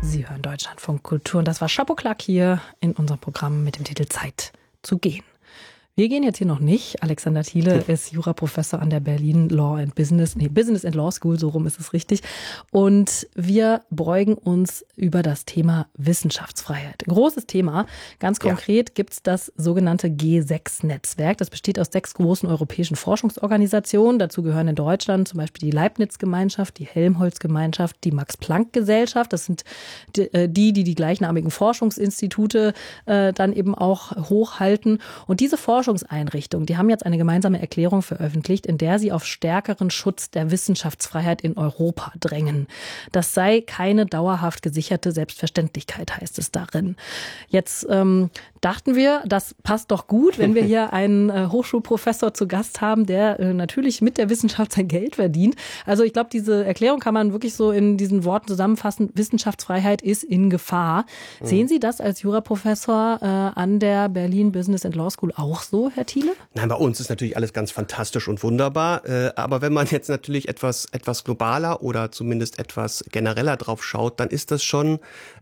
Sie hören Deutschlandfunk Kultur und das war Chapeau Claque hier in unserem Programm mit dem Titel Zeit zu gehen. Wir gehen jetzt hier noch nicht. Alexander Thiele ist Juraprofessor an der Berlin Business and Law School, so rum ist es richtig. Und wir beugen uns über das Thema Wissenschaftsfreiheit. Großes Thema. Ganz konkret gibt es das sogenannte G6-Netzwerk. Das besteht aus 6 großen europäischen Forschungsorganisationen. Dazu gehören in Deutschland zum Beispiel die Leibniz-Gemeinschaft, die Helmholtz-Gemeinschaft, die Max-Planck-Gesellschaft. Das sind die gleichnamigen Forschungsinstitute dann eben auch hochhalten. Und diese Forschungseinrichtungen, die haben jetzt eine gemeinsame Erklärung veröffentlicht, in der sie auf stärkeren Schutz der Wissenschaftsfreiheit in Europa drängen. Das sei keine dauerhaft gesicherte Selbstverständlichkeit, heißt es darin. Jetzt dachten wir, das passt doch gut, wenn wir hier einen Hochschulprofessor zu Gast haben, der natürlich mit der Wissenschaft sein Geld verdient. Also ich glaube, diese Erklärung kann man wirklich so in diesen Worten zusammenfassen. Wissenschaftsfreiheit ist in Gefahr. Sehen Sie das als Juraprofessor an der Berlin Business and Law School auch so, Herr Thiele? Nein, bei uns ist natürlich alles ganz fantastisch und wunderbar. Aber wenn man jetzt natürlich etwas globaler oder zumindest etwas genereller drauf schaut, dann ist das schon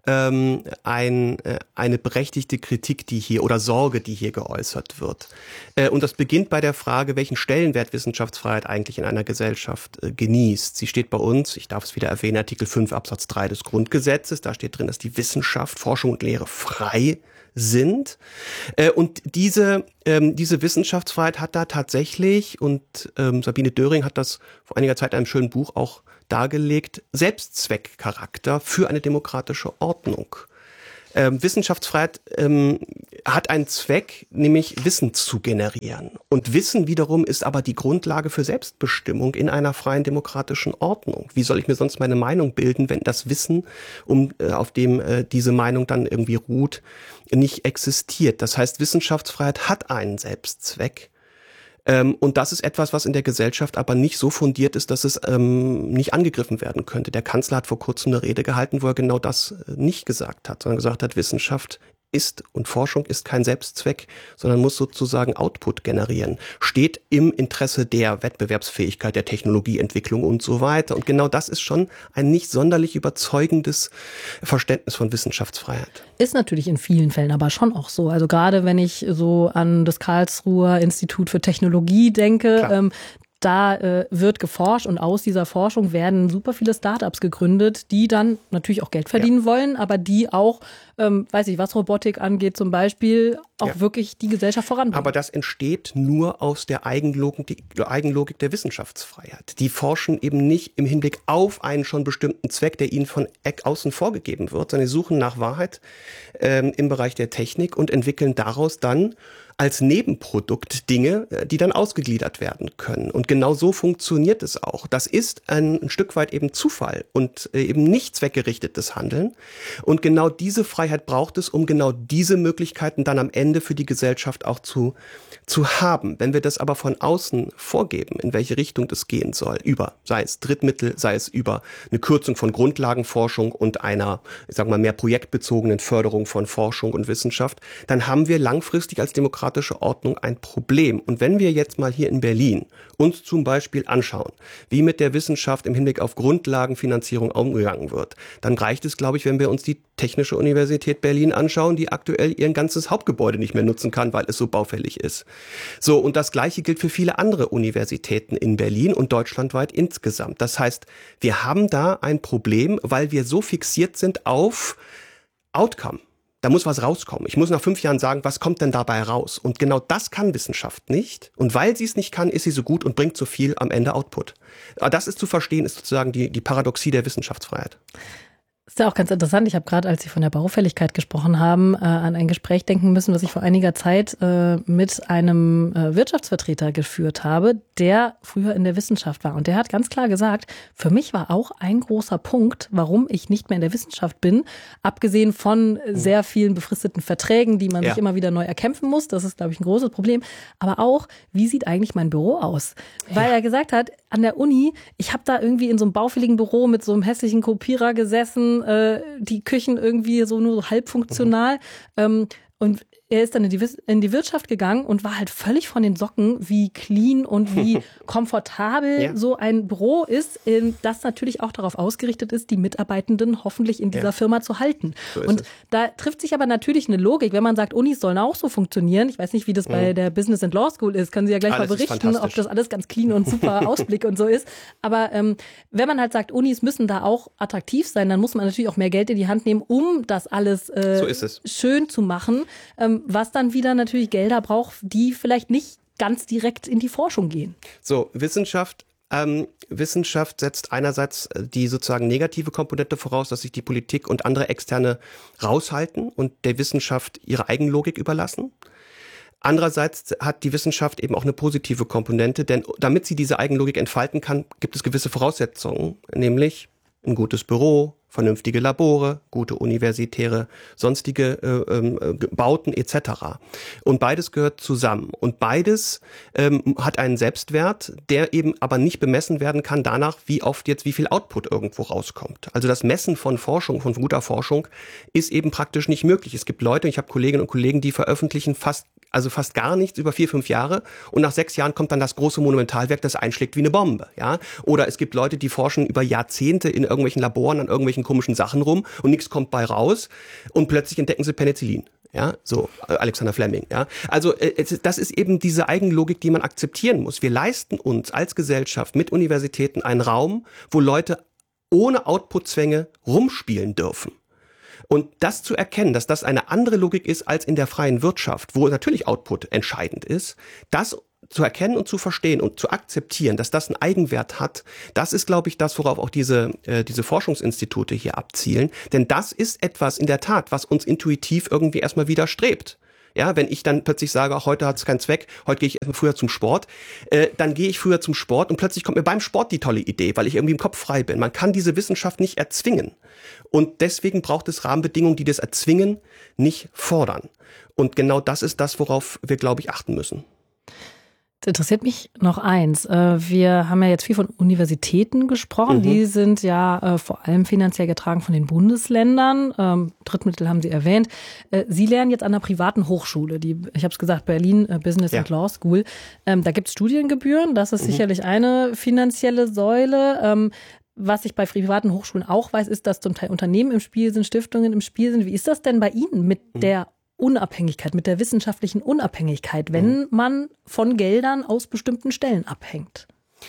eine berechtigte Kritik, die hier oder Sorge, die hier geäußert wird. Und das beginnt bei der Frage, welchen Stellenwert Wissenschaftsfreiheit eigentlich in einer Gesellschaft genießt. Sie steht bei uns, ich darf es wieder erwähnen, Artikel 5 Absatz 3 des Grundgesetzes. Da steht drin, dass die Wissenschaft, Forschung und Lehre frei sind. Und diese Wissenschaftsfreiheit hat da tatsächlich, und Sabine Döring hat das vor einiger Zeit in einem schönen Buch auch dargelegt, Selbstzweckcharakter für eine demokratische Ordnung. Wissenschaftsfreiheit hat einen Zweck, nämlich Wissen zu generieren. Und Wissen wiederum ist aber die Grundlage für Selbstbestimmung in einer freien demokratischen Ordnung. Wie soll ich mir sonst meine Meinung bilden, wenn das Wissen, auf dem diese Meinung dann irgendwie ruht, nicht existiert? Das heißt, Wissenschaftsfreiheit hat einen Selbstzweck. Und das ist etwas, was in der Gesellschaft aber nicht so fundiert ist, dass es nicht angegriffen werden könnte. Der Kanzler hat vor kurzem eine Rede gehalten, wo er genau das nicht gesagt hat, sondern gesagt hat, Wissenschaft ist und Forschung ist kein Selbstzweck, sondern muss sozusagen Output generieren. Steht im Interesse der Wettbewerbsfähigkeit, der Technologieentwicklung und so weiter. Und genau das ist schon ein nicht sonderlich überzeugendes Verständnis von Wissenschaftsfreiheit. Ist natürlich in vielen Fällen aber schon auch so. Also gerade wenn ich so an das Karlsruher Institut für Technologie denke, da wird geforscht und aus dieser Forschung werden super viele Startups gegründet, die dann natürlich auch Geld verdienen wollen, aber die auch, was Robotik angeht zum Beispiel, auch wirklich die Gesellschaft voranbringen. Aber das entsteht nur aus der Eigenlogik der Wissenschaftsfreiheit. Die forschen eben nicht im Hinblick auf einen schon bestimmten Zweck, der ihnen von außen vorgegeben wird, sondern sie suchen nach Wahrheit im Bereich der Technik und entwickeln daraus dann als Nebenprodukt Dinge, die dann ausgegliedert werden können. Und genau so funktioniert es auch. Das ist ein Stück weit eben Zufall und eben nicht zweckgerichtetes Handeln. Und genau diese Freiheit braucht es, um genau diese Möglichkeiten dann am Ende für die Gesellschaft auch zu haben. Wenn wir das aber von außen vorgeben, in welche Richtung das gehen soll, sei es Drittmittel, sei es über eine Kürzung von Grundlagenforschung und einer, mehr projektbezogenen Förderung von Forschung und Wissenschaft, dann haben wir langfristig als demokratische Ordnung ein Problem. Und wenn wir jetzt mal hier in Berlin uns zum Beispiel anschauen, wie mit der Wissenschaft im Hinblick auf Grundlagenfinanzierung umgegangen wird, dann reicht es, glaube ich, wenn wir uns die Technische Universität Berlin anschauen, die aktuell ihr ganzes Hauptgebäude nicht mehr nutzen kann, weil es so baufällig ist. So, und das Gleiche gilt für viele andere Universitäten in Berlin und deutschlandweit insgesamt. Das heißt, wir haben da ein Problem, weil wir so fixiert sind auf Outcome. Da muss was rauskommen. Ich muss nach 5 Jahren sagen, was kommt denn dabei raus? Und genau das kann Wissenschaft nicht. Und weil sie es nicht kann, ist sie so gut und bringt so viel am Ende Output. Aber das ist zu verstehen, ist sozusagen die Paradoxie der Wissenschaftsfreiheit. Ist ja auch ganz interessant. Ich habe gerade, als Sie von der Baufälligkeit gesprochen haben, an ein Gespräch denken müssen, was ich vor einiger Zeit mit einem Wirtschaftsvertreter geführt habe, der früher in der Wissenschaft war. Und der hat ganz klar gesagt, für mich war auch ein großer Punkt, warum ich nicht mehr in der Wissenschaft bin, abgesehen von sehr vielen befristeten Verträgen, die man sich immer wieder neu erkämpfen muss. Das ist, glaube ich, ein großes Problem. Aber auch, wie sieht eigentlich mein Büro aus? Weil er gesagt hat, an der Uni, ich habe da irgendwie in so einem baufälligen Büro mit so einem hässlichen Kopierer gesessen, die Küchen irgendwie so nur halb funktional. Und er ist dann in die Wirtschaft gegangen und war halt völlig von den Socken, wie clean und wie komfortabel so ein Büro ist, das natürlich auch darauf ausgerichtet ist, die Mitarbeitenden hoffentlich in dieser Firma zu halten. So und da trifft sich aber natürlich eine Logik, wenn man sagt, Unis sollen auch so funktionieren. Ich weiß nicht, wie das bei der Business and Law School ist. Können Sie ja gleich mal berichten, ob das alles ganz clean und super Ausblick und so ist. Aber wenn man halt sagt, Unis müssen da auch attraktiv sein, dann muss man natürlich auch mehr Geld in die Hand nehmen, um das alles schön zu machen. Was dann wieder natürlich Gelder braucht, die vielleicht nicht ganz direkt in die Forschung gehen. So, Wissenschaft setzt einerseits die sozusagen negative Komponente voraus, dass sich die Politik und andere Externe raushalten und der Wissenschaft ihre Eigenlogik überlassen. Andererseits hat die Wissenschaft eben auch eine positive Komponente, denn damit sie diese Eigenlogik entfalten kann, gibt es gewisse Voraussetzungen, nämlich ein gutes Büro, vernünftige Labore, gute universitäre, sonstige Bauten etc. Und beides gehört zusammen. Und beides hat einen Selbstwert, der eben aber nicht bemessen werden kann danach, wie oft jetzt wie viel Output irgendwo rauskommt. Also das Messen von Forschung, von guter Forschung, ist eben praktisch nicht möglich. Es gibt Leute, ich habe Kolleginnen und Kollegen, die veröffentlichen fast gar nichts über 4-5 Jahre und nach 6 Jahren kommt dann das große Monumentalwerk, das einschlägt wie eine Bombe. Ja? Oder es gibt Leute, die forschen über Jahrzehnte in irgendwelchen Laboren an irgendwelchen komischen Sachen rum und nichts kommt bei raus und plötzlich entdecken sie Penicillin. Ja, so Alexander Fleming. Ja, also das ist eben diese Eigenlogik, die man akzeptieren muss. Wir leisten uns als Gesellschaft mit Universitäten einen Raum, wo Leute ohne Outputzwänge rumspielen dürfen. Und das zu erkennen, dass das eine andere Logik ist als in der freien Wirtschaft, wo natürlich Output entscheidend ist, das zu erkennen und zu verstehen und zu akzeptieren, dass das einen Eigenwert hat, das ist, glaube ich, das, worauf auch diese Forschungsinstitute hier abzielen. Denn das ist etwas in der Tat, was uns intuitiv irgendwie erstmal widerstrebt. Ja, wenn ich dann plötzlich sage, auch heute hat es keinen Zweck, heute gehe ich erstmal früher zum Sport, dann gehe ich früher zum Sport und plötzlich kommt mir beim Sport die tolle Idee, weil ich irgendwie im Kopf frei bin. Man kann diese Wissenschaft nicht erzwingen. Und deswegen braucht es Rahmenbedingungen, die das Erzwingen nicht fordern. Und genau das ist das, worauf wir, glaube ich, achten müssen. Das interessiert mich noch eins. Wir haben ja jetzt viel von Universitäten gesprochen. Die sind ja vor allem finanziell getragen von den Bundesländern. Drittmittel haben Sie erwähnt. Sie lernen jetzt an einer privaten Hochschule, ich habe es gesagt, Berlin Business and Law School. Da gibt es Studiengebühren. Das ist sicherlich eine finanzielle Säule. Was ich bei privaten Hochschulen auch weiß, ist, dass zum Teil Unternehmen im Spiel sind, Stiftungen im Spiel sind. Wie ist das denn bei Ihnen mit der Unabhängigkeit, mit der wissenschaftlichen Unabhängigkeit, wenn man von Geldern aus bestimmten Stellen abhängt?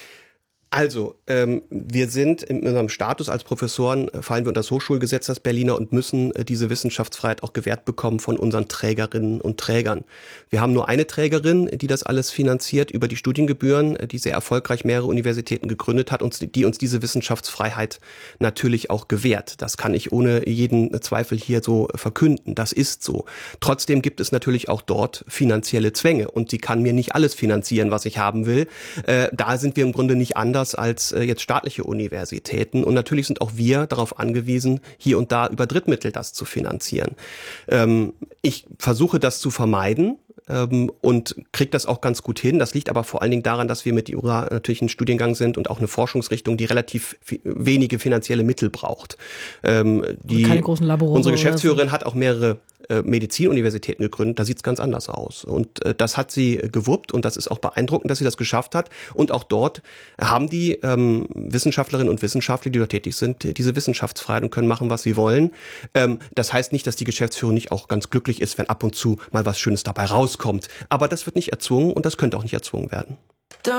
Also, wir sind in unserem Status als Professoren, fallen wir unter das Hochschulgesetz, das Berliner, und müssen diese Wissenschaftsfreiheit auch gewährt bekommen von unseren Trägerinnen und Trägern. Wir haben nur eine Trägerin, die das alles finanziert über die Studiengebühren, die sehr erfolgreich mehrere Universitäten gegründet hat und die uns diese Wissenschaftsfreiheit natürlich auch gewährt. Das kann ich ohne jeden Zweifel hier so verkünden. Das ist so. Trotzdem gibt es natürlich auch dort finanzielle Zwänge und sie kann mir nicht alles finanzieren, was ich haben will. Da sind wir im Grunde nicht anders als jetzt staatliche Universitäten. Und natürlich sind auch wir darauf angewiesen, hier und da über Drittmittel das zu finanzieren. Ich versuche das zu vermeiden und kriege das auch ganz gut hin. Das liegt aber vor allen Dingen daran, dass wir mit Jura natürlich ein Studiengang sind und auch eine Forschungsrichtung, die relativ wenige finanzielle Mittel braucht. Keine großen Labore. Unsere Geschäftsführerin hat auch mehrere Medizinuniversitäten gegründet, da sieht es ganz anders aus. Und das hat sie gewuppt und das ist auch beeindruckend, dass sie das geschafft hat. Und auch dort haben die Wissenschaftlerinnen und Wissenschaftler, die dort tätig sind, diese Wissenschaftsfreiheit und können machen, was sie wollen. Das heißt nicht, dass die Geschäftsführung nicht auch ganz glücklich ist, wenn ab und zu mal was Schönes dabei rauskommt. Aber das wird nicht erzwungen und das könnte auch nicht erzwungen werden.